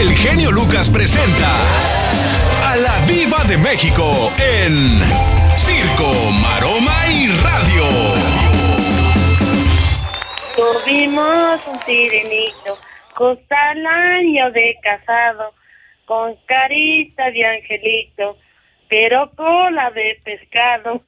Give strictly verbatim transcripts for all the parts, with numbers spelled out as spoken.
El genio Lucas presenta a la Diva de México en Circo, Maroma y Radio. Tuvimos un sirenito, cosa el año de casado, con carita de angelito, pero cola de pescado.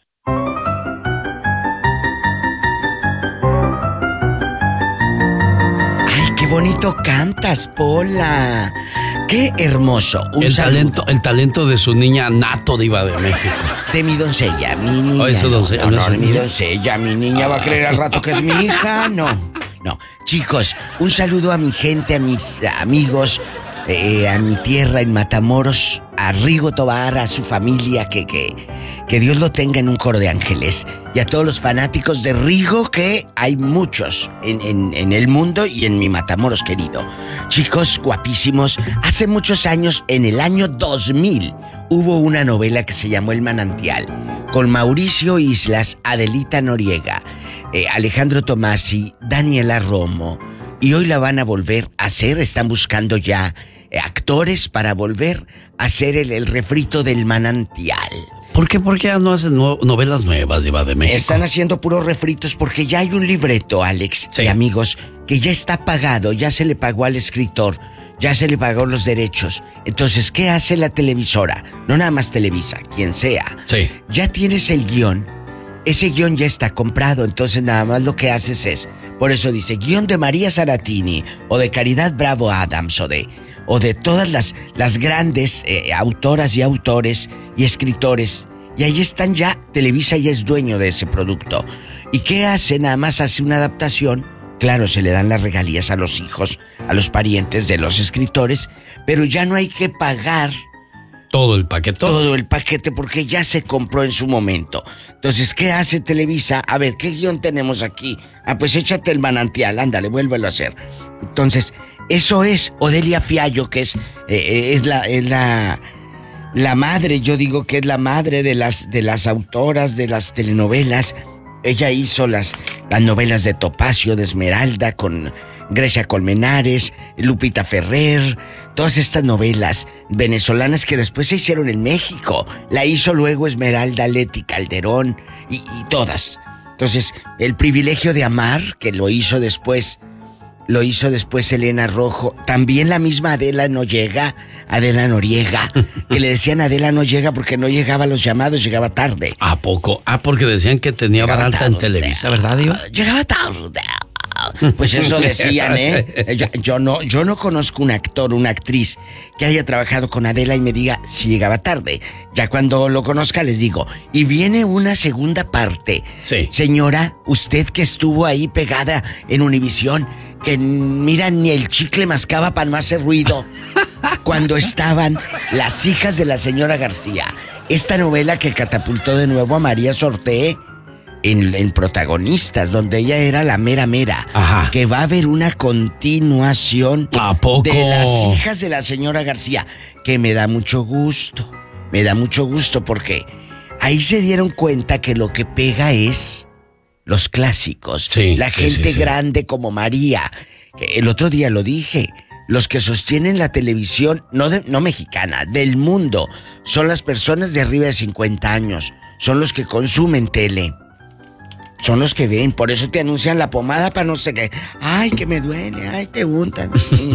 ¡Qué bonito cantas, Pola! ¡Qué hermoso! Un el, talento, el talento de su niña nato, Diva de México. De mi doncella, mi niña. Oh, eso doncella, no, no, no, no, mi doncella, mi niña ah. va a creer al rato que es mi hija. No, no. Chicos, un saludo a mi gente, a mis amigos, eh, a mi tierra en Matamoros, a Rigo Tobar, a su familia, que, que, que Dios lo tenga en un coro de ángeles. Y a todos los fanáticos de Rigo, que hay muchos en, en, en el mundo y en mi Matamoros querido. Chicos guapísimos, hace muchos años, en el año dos mil, hubo una novela que se llamó El Manantial, con Mauricio Islas, Adelita Noriega, eh, Alejandro Tomasi, Daniela Romo, y hoy la van a volver a hacer. Están buscando ya eh, actores para volver a hacer el, el refrito del Manantial. ¿Por qué? ¿Por qué no hacen no, novelas nuevas, Diva de México? Están haciendo puros refritos porque ya hay un libreto, Alex, sí. y amigos, que ya está pagado, ya se le pagó al escritor, ya se le pagó los derechos. Entonces, ¿qué hace la televisora? No nada más Televisa, quien sea. Sí. Ya tienes el guión, ese guión ya está comprado, entonces nada más lo que haces es, por eso dice, guión de María Saratini, o de Caridad Bravo Adams, o de, o de todas las, las grandes eh, autoras y autores y escritores. Y ahí están ya, Televisa ya es dueño de ese producto. ¿Y qué hace? Nada más hace una adaptación. Claro, se le dan las regalías a los hijos, a los parientes de los escritores, pero ya no hay que pagar todo el paquete. Todo el paquete porque ya se compró en su momento. Entonces, ¿qué hace Televisa? A ver, ¿qué guión tenemos aquí? Ah, pues échate El Manantial, ándale, vuélvelo a hacer. Entonces, eso es Odelia Fiallo, que es, eh, es la... Es la La madre, yo digo que es la madre de las, de las autoras de las telenovelas. Ella hizo las, las novelas de Topacio, de Esmeralda, con Grecia Colmenares, Lupita Ferrer, todas estas novelas venezolanas que después se hicieron en México. La hizo luego Esmeralda, Leti Calderón y, y todas. Entonces, El Privilegio de Amar, que lo hizo después... Lo hizo después Elena Rojo. También la misma Adela Noriega, Adela Noriega, que le decían Adela no llega porque no llegaba a los llamados, llegaba tarde. ¿A poco? Ah, porque decían que tenía vara alta en Televisa, ¿verdad, Diva? Llegaba tarde. Pues eso decían, ¿eh? Yo, yo, no, yo no conozco un actor, una actriz que haya trabajado con Adela y me diga si llegaba tarde. Ya cuando lo conozca les digo. Y viene una segunda parte. Sí. Señora, usted que estuvo ahí pegada en Univisión, que mira, ni el chicle mascaba para no hacer ruido. Cuando estaban Las hijas de la señora García. Esta novela que catapultó de nuevo a María Sorté en, en protagonistas, donde ella era la mera mera. Ajá. Que va a haber una continuación ¿A poco? de Las hijas de la señora García, que me da mucho gusto. Me da mucho gusto porque ahí se dieron cuenta que lo que pega es los clásicos. Sí, la sí, gente sí, sí. grande como María. Que el otro día lo dije. Los que sostienen la televisión, no, de, no mexicana, del mundo, son las personas de arriba de cincuenta años. Son los que consumen tele. Son los que ven, por eso te anuncian la pomada para no sé qué. Ay, que me duele, ay, te untan.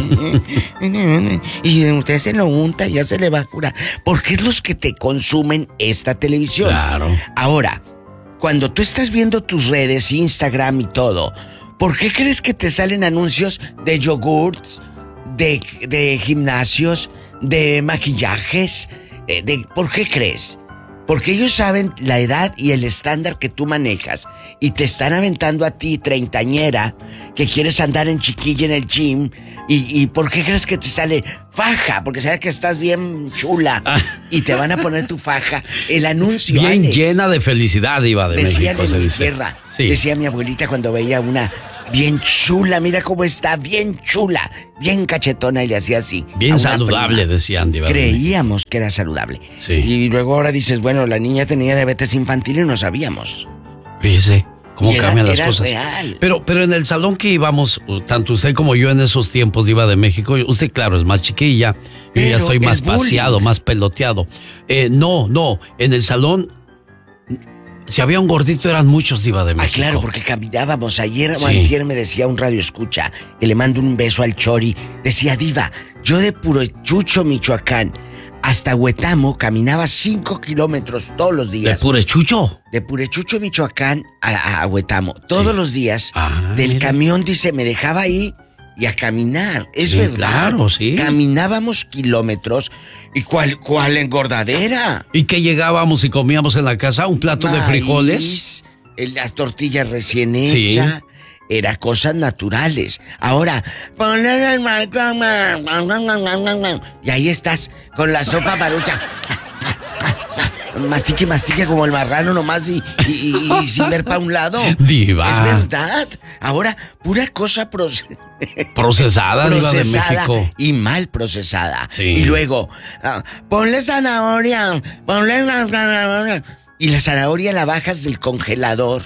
Y usted se lo unta y ya se le va a curar. Porque es los que te consumen esta televisión. Claro. Ahora, cuando tú estás viendo tus redes, Instagram y todo, ¿por qué crees que te salen anuncios de yogurts, de, de gimnasios, de maquillajes? De, ¿Por qué crees? Porque ellos saben la edad y el estándar que tú manejas y te están aventando a ti, treintañera, que quieres andar en chiquilla en el gym. ¿Y, y por qué crees que te sale faja? Porque sabes que estás bien chula y te van a poner tu faja. El anuncio, bien Alex, llena de felicidad, Diva de decían México. en mi dice. tierra, Sí. decía mi abuelita cuando veía una bien chula, mira cómo está, bien chula, bien cachetona, y le hacía así. Bien saludable, prima. Decían, Diva. Creíamos que era saludable. Sí. Y luego ahora dices, bueno, la niña tenía diabetes infantil y no sabíamos. Fíjese, cómo era, cambian las era cosas. Real. Pero, pero en el salón que íbamos, tanto usted como yo en esos tiempos, Diva de México, usted claro es más chiquilla, yo pero ya estoy más bullying. paseado, más peloteado. Eh, no, no, en el salón, si había un gordito eran muchos, Diva de México. Ah, claro, porque caminábamos. Ayer o Sí. antier me decía un radio escucha, que le mando un beso al Chori. Decía, Diva, yo de Purechucho, Michoacán, hasta Huetamo caminaba cinco kilómetros todos los ¿De días. Purechucho? De Purechucho, Michoacán a, a, a Huetamo. Todos Sí. los días. Ah, del mira. camión, dice, me dejaba ahí y a caminar. Es Sí, verdad. claro, sí. Caminábamos kilómetros. ¿Y cuál, cuál engordadera? ¿Y que llegábamos y comíamos en la casa? ¿Un plato de Maíz, frijoles? eh, las tortillas recién Sí. hechas. Era cosas naturales. Ahora, ponle en el microondas. Y ahí estás con la sopa marucha. Mastique, mastique como el marrano nomás y, y, y, y sin ver para un lado. Diva. Es verdad. Ahora, pura cosa proce- Procesada, Diva de procesada México. y mal procesada. Sí. Y luego, ah, ponle zanahoria, ponle la zanahoria. Y la zanahoria la bajas del congelador.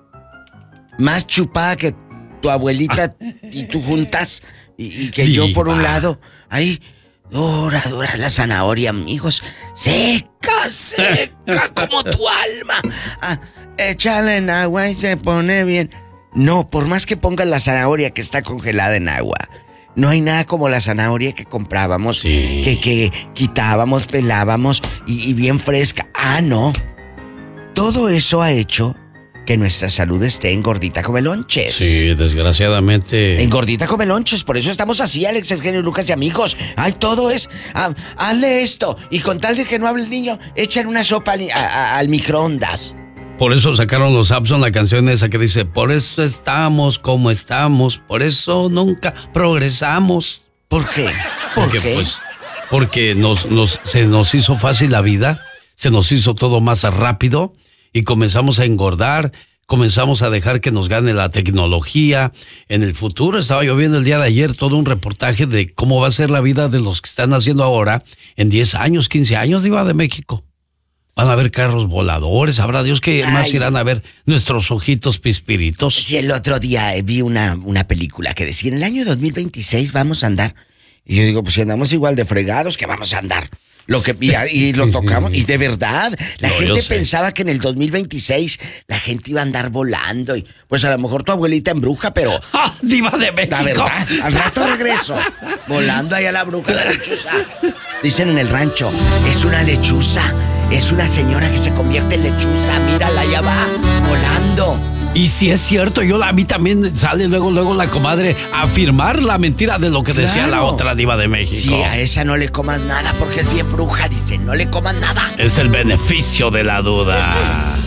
Más chupada que tu abuelita y tú juntas. Y, y que yo por un Diva. lado. Ahí, dura, dura la zanahoria, amigos. Seca, seca como tu alma. Ah, échale en agua y se pone bien. No, por más que pongas la zanahoria que está congelada en agua, no hay nada como la zanahoria que comprábamos, Sí. que, que quitábamos, pelábamos y, y bien fresca. Ah, no. Todo eso ha hecho que nuestra salud esté engordita como lonches. Sí, desgraciadamente. Engordita come lonches, por eso estamos así, Alex, Eugenio, Lucas y amigos. Ay, todo es, ah, hazle esto, y con tal de que no hable el niño, echan una sopa al, a- a- al microondas. Por eso sacaron los Abson la canción esa que dice, por eso estamos como estamos, por eso nunca progresamos. ¿Por qué? ¿Por Porque, qué? pues, porque nos, nos, se nos hizo fácil la vida, se nos hizo todo más rápido y comenzamos a engordar, comenzamos a dejar que nos gane la tecnología. En el futuro, estaba yo viendo el día de ayer todo un reportaje de cómo va a ser la vida de los que están haciendo ahora en diez años, quince años, Diva de México. Van a haber carros voladores, sabrá Dios que más Ay. irán a ver nuestros ojitos pispiritos. Sí, el otro día eh, vi una, una película que decía, en el año dos mil veintiséis vamos a andar. Y yo digo, pues si andamos igual de fregados, que vamos a andar. Lo que, y, y lo tocamos, y de verdad, la No, yo gente sé. pensaba que en el dos mil veintiséis la gente iba a andar volando. Y pues a lo mejor tu abuelita embruja, pero ¡Ah, Diva de México! la verdad, al rato regreso. Volando allá la bruja, la lechuza. Dicen en el rancho, es una lechuza. Es una señora que se convierte en lechuza. Mírala, allá va, volando. Y si es cierto, yo la vi también, sale luego, luego la comadre a afirmar la mentira de lo que decía Claro. la otra Diva de México. Sí, a esa no le comas nada porque es bien bruja, dice, no le comas nada. Es el beneficio de la duda.